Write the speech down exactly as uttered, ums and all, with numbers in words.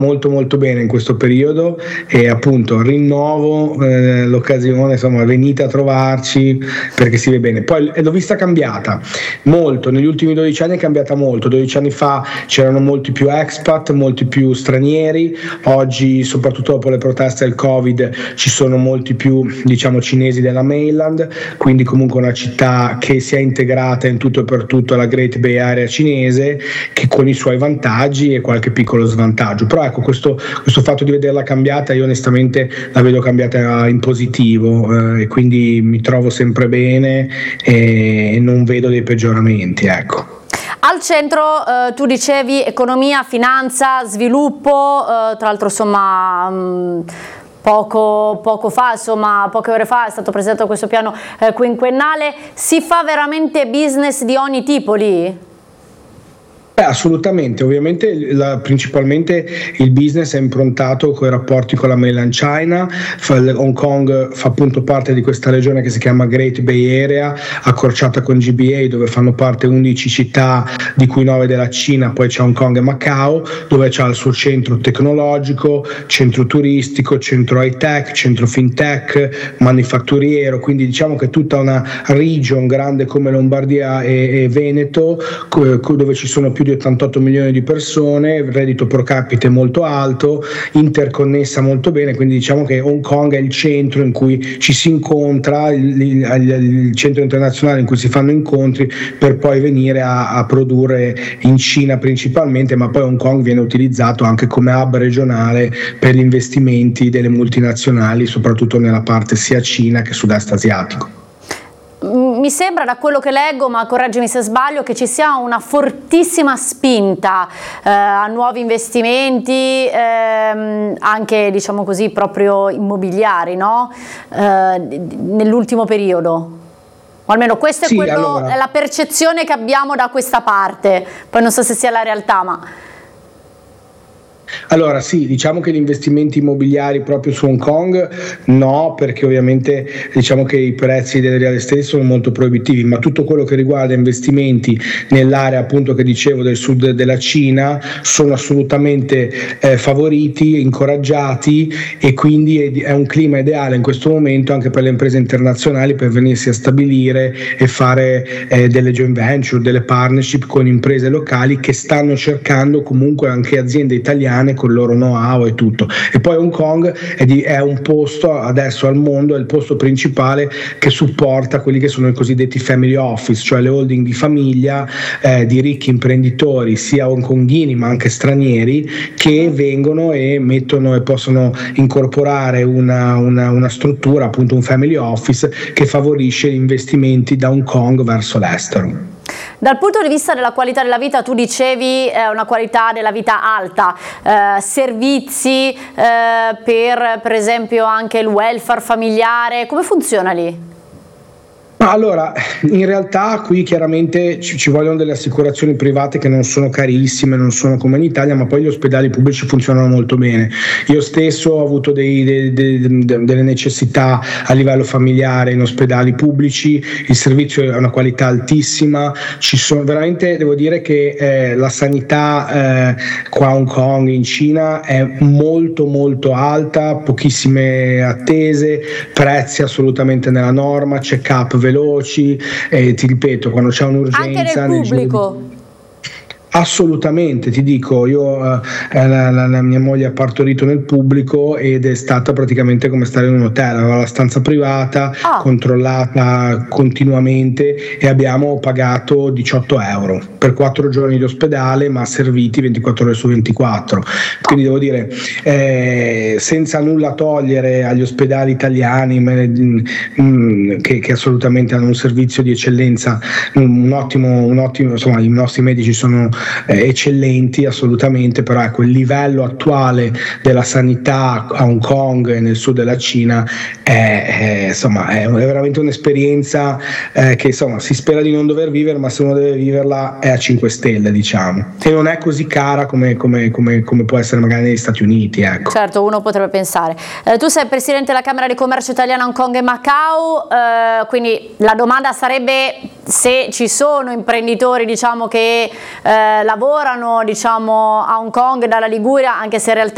molto molto bene in questo periodo e appunto rinnovo eh, l'occasione, insomma venite a trovarci perché si vede bene. Poi l'ho vista cambiata molto, negli ultimi dodici anni è cambiata molto. Dodici anni fa c'erano molti più expat, molti più stranieri, oggi soprattutto dopo le proteste del Covid ci sono molti più, diciamo, cinesi della mainland, quindi comunque una città che si è integrata in tutto e per tutto alla Great Bay Area cinese, che con i suoi vantaggi e qualche piccolo svantaggio, però ecco questo, questo fatto di vederla cambiata io onestamente la vedo cambiata in positivo eh, e quindi mi trovo sempre bene e non vedo dei peggioramenti, ecco. Al centro eh, tu dicevi economia, finanza, sviluppo, eh, tra l'altro insomma mh, Poco, poco fa, insomma, poche ore fa è stato presentato questo piano eh, quinquennale. Si fa veramente business di ogni tipo lì? Eh, assolutamente, ovviamente la, principalmente il business è improntato con i rapporti con la mainland China. Hong Kong fa appunto parte di questa regione che si chiama Great Bay Area, accorciata con G B A, dove fanno parte undici città, di cui nove della Cina, poi c'è Hong Kong e Macao, dove c'è il suo centro tecnologico, centro turistico, centro high tech, centro fintech, manifatturiero, quindi diciamo che tutta una region grande come Lombardia e, e Veneto, dove ci sono più di ottantotto milioni di persone, il reddito pro capite molto alto, interconnessa molto bene, quindi diciamo che Hong Kong è il centro in cui ci si incontra, il, il, il centro internazionale in cui si fanno incontri per poi venire a, a produrre in Cina principalmente, ma poi Hong Kong viene utilizzato anche come hub regionale per gli investimenti delle multinazionali, soprattutto nella parte sia Cina che sud-est asiatico. Mi sembra, da quello che leggo, ma correggimi se sbaglio, che ci sia una fortissima spinta eh, a nuovi investimenti, ehm, anche diciamo così proprio immobiliari, no? Eh, nell'ultimo periodo. O almeno questa sì, è, quello, allora... è la percezione che abbiamo da questa parte, poi non so se sia la realtà, ma... Allora sì, diciamo che gli investimenti immobiliari proprio su Hong Kong no, perché ovviamente diciamo che i prezzi del real estate sono molto proibitivi, ma tutto quello che riguarda investimenti nell'area appunto che dicevo del sud della Cina sono assolutamente eh, favoriti, incoraggiati, e quindi è un clima ideale in questo momento anche per le imprese internazionali per venirsi a stabilire e fare eh, delle joint venture, delle partnership con imprese locali che stanno cercando comunque anche aziende italiane con il loro know-how e tutto. E poi Hong Kong è, di, è un posto adesso al mondo, è il posto principale che supporta quelli che sono i cosiddetti family office, cioè le holding di famiglia eh, di ricchi imprenditori sia hongkonghini ma anche stranieri, che vengono e mettono e possono incorporare una, una, una struttura, appunto un family office che favorisce gli investimenti da Hong Kong verso l'estero. Dal punto di vista della qualità della vita, tu dicevi eh, una qualità della vita alta, eh, servizi eh, per per esempio anche il welfare familiare, come funziona lì? Allora, in realtà qui chiaramente ci, ci vogliono delle assicurazioni private che non sono carissime, non sono come in Italia, ma poi gli ospedali pubblici funzionano molto bene. Io stesso ho avuto dei, dei, dei, delle necessità a livello familiare in ospedali pubblici, il servizio è una qualità altissima, ci sono veramente, devo dire che eh, la sanità eh, qua a Hong Kong, in Cina, è molto molto alta, pochissime attese, prezzi assolutamente nella norma, check-up veloci, e ti ripeto, quando c'è un'urgenza anche nel pubblico. Assolutamente, ti dico, io eh, la, la, la mia moglie ha partorito nel pubblico ed è stata praticamente come stare in un hotel, aveva la stanza privata, ah. controllata continuamente, e abbiamo pagato diciotto euro per quattro giorni di ospedale, ma serviti ventiquattro ore su ventiquattro. Quindi devo dire, eh, senza nulla togliere agli ospedali italiani mh, che, che assolutamente hanno un servizio di eccellenza, un, un ottimo, un ottimo, insomma i nostri medici sono Eh, eccellenti assolutamente, però ecco il livello attuale della sanità a Hong Kong e nel sud della Cina è, è, insomma, è veramente un'esperienza eh, che insomma si spera di non dover vivere, ma se uno deve viverla è a cinque stelle, diciamo, e non è così cara come, come, come, come può essere magari negli Stati Uniti, ecco. Certo, uno potrebbe pensare. Eh, tu sei presidente della Camera di Commercio Italiana Hong Kong e Macao, eh, quindi la domanda sarebbe se ci sono imprenditori, diciamo, che eh, lavorano, diciamo, a Hong Kong dalla Liguria, anche se in realtà